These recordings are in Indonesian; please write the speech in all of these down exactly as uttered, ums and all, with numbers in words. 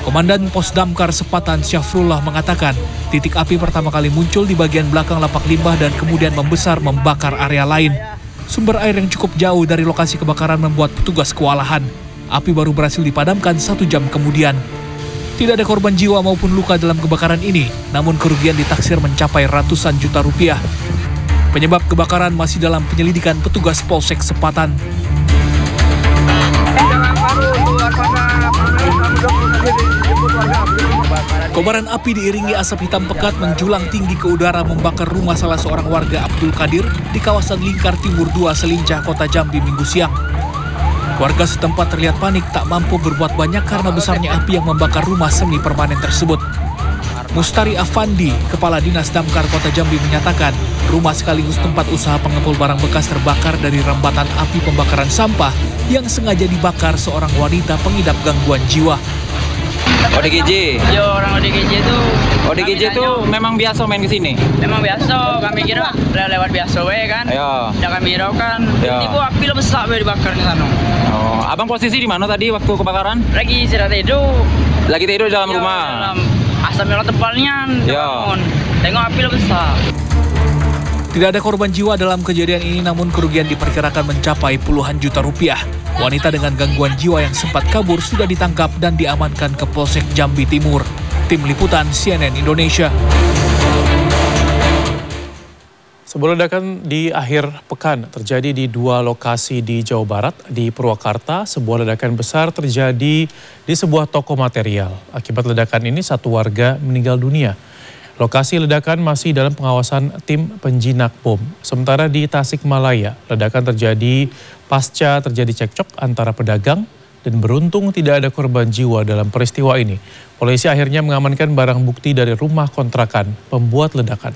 Komandan Pos Damkar Sepatan Syafrullah mengatakan, titik api pertama kali muncul di bagian belakang lapak limbah dan kemudian membesar membakar area lain. Sumber air yang cukup jauh dari lokasi kebakaran membuat petugas kewalahan. Api baru berhasil dipadamkan satu jam kemudian. Tidak ada korban jiwa maupun luka dalam kebakaran ini, namun kerugian ditaksir mencapai ratusan juta rupiah. Penyebab kebakaran masih dalam penyelidikan petugas Polsek Sepatan. Kobaran api diiringi asap hitam pekat menjulang tinggi ke udara membakar rumah salah seorang warga Abdul Qadir di kawasan Lingkar Timur dua Selincah, Kota Jambi Minggu siang. Warga setempat terlihat panik tak mampu berbuat banyak karena besarnya api yang membakar rumah semi permanen tersebut. Mustari Afandi, Kepala Dinas Damkar Kota Jambi menyatakan, rumah sekaligus tempat usaha pengepul barang bekas terbakar dari rambatan api pembakaran sampah yang sengaja dibakar seorang wanita pengidap gangguan jiwa. O D G J? Yo, orang O D G J itu. O D G J itu memang biasa main ke sini? Memang biasa, kami kira lewat biasa we kan. Ayo. Ya kami hiraukan. Ya. Tiba api lo besar we dibakar di sana. Oh, abang posisi di mana tadi waktu kebakaran? Lagi istirahat tidur. Lagi tidur di dalam Yo, rumah? Dalam asapnya lo tebalnya. Ya. Tengok api lo besar. Tidak ada korban jiwa dalam kejadian ini, namun kerugian diperkirakan mencapai puluhan juta rupiah. Wanita dengan gangguan jiwa yang sempat kabur sudah ditangkap dan diamankan ke Polsek Jambi Timur. Tim Liputan C N N Indonesia. Sebuah ledakan di akhir pekan terjadi di dua lokasi di Jawa Barat. Di Purwakarta, sebuah ledakan besar terjadi di sebuah toko material. Akibat ledakan ini, satu warga meninggal dunia. Lokasi ledakan masih dalam pengawasan tim penjinak bom. Sementara di Tasikmalaya, ledakan terjadi pasca terjadi cekcok antara pedagang dan beruntung tidak ada korban jiwa dalam peristiwa ini. Polisi akhirnya mengamankan barang bukti dari rumah kontrakan pembuat ledakan.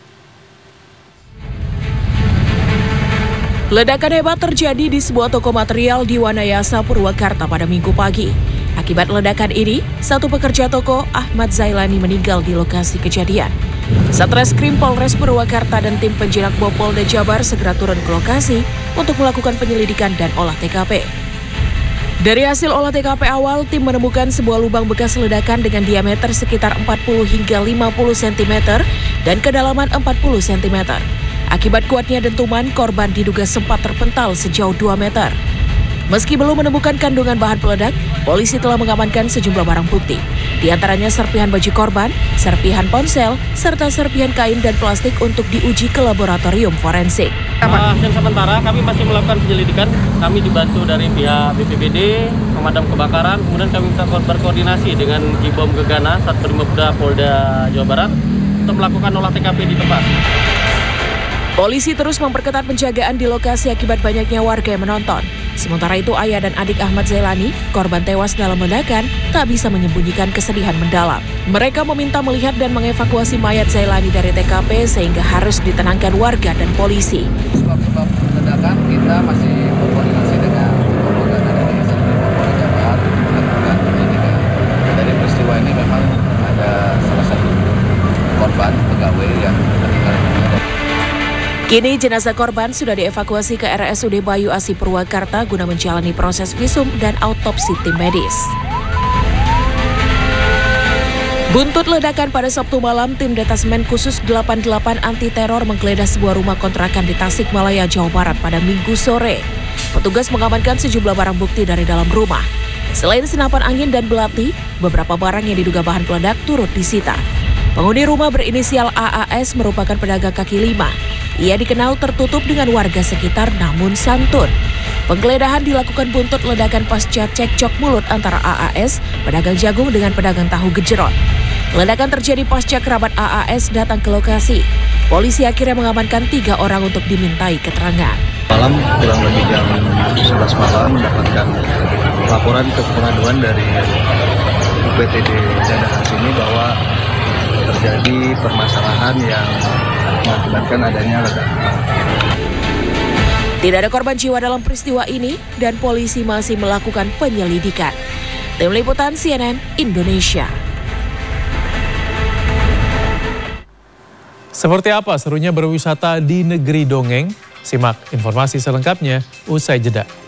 Ledakan hebat terjadi di sebuah toko material di Wanayasa, Purwakarta pada Minggu pagi. Akibat ledakan ini, satu pekerja toko, Ahmad Zailani, meninggal di lokasi kejadian. Satreskrim Polres Purwakarta dan tim penjinak bom Polda Jabar segera turun ke lokasi untuk melakukan penyelidikan dan olah T K P. Dari hasil olah T K P awal, tim menemukan sebuah lubang bekas ledakan dengan diameter sekitar empat puluh hingga lima puluh sentimeter dan kedalaman empat puluh sentimeter. Akibat kuatnya dentuman, korban diduga sempat terpental sejauh dua meter. Meski belum menemukan kandungan bahan peledak, polisi telah mengamankan sejumlah barang bukti. Di antaranya serpihan baju korban, serpihan ponsel, serta serpihan kain dan plastik untuk diuji ke laboratorium forensik. Hasil sementara kami masih melakukan penyelidikan. Kami dibantu dari pihak B P B D, pemadam kebakaran, kemudian kami berkoordinasi dengan Jibom Gegana, Satrimoda Polda Jawa Barat untuk melakukan olah T K P di tempat. Polisi terus memperketat penjagaan di lokasi akibat banyaknya warga yang menonton. Sementara itu, ayah dan adik Ahmad Zailani, korban tewas dalam ledakan, tak bisa menyembunyikan kesedihan mendalam. Mereka meminta melihat dan mengevakuasi mayat Zailani dari T K P sehingga harus ditenangkan warga dan polisi. Sebab-sebab ledakan kita masih berkoordinasi dengan Polda dari Polda Jabar melakukan penyidikan. Dari peristiwa ini memang ada salah satu korban pegawai yang meninggal dunia. Kini jenazah korban sudah dievakuasi ke R S U D Bayu Asih Purwakarta guna menjalani proses visum dan autopsi tim medis. Buntut ledakan pada Sabtu malam, tim Detasmen Khusus delapan puluh delapan Anti Teror menggeledah sebuah rumah kontrakan di Tasikmalaya, Jawa Barat pada Minggu sore. Petugas mengamankan sejumlah barang bukti dari dalam rumah. Selain senapan angin dan belati, beberapa barang yang diduga bahan peledak turut disita. Penghuni rumah berinisial A A S merupakan pedagang kaki lima. Ia dikenal tertutup dengan warga sekitar namun santun. Penggeledahan dilakukan buntut ledakan pasca cekcok mulut antara A A S, pedagang jagung dengan pedagang tahu gejrot. Ledakan terjadi pasca kerabat A A S datang ke lokasi. Polisi akhirnya mengamankan tiga orang untuk dimintai keterangan. Malam kurang lebih jam sebelas malam mendapatkan laporan ke pengaduan dari U P T D daerah sini bahwa terjadi permasalahan yang mengakibatkan adanya ledakan. Tidak ada korban jiwa dalam peristiwa ini dan polisi masih melakukan penyelidikan. Tim Liputan C N N Indonesia. Seperti apa serunya berwisata di negeri dongeng? Simak informasi selengkapnya usai jeda.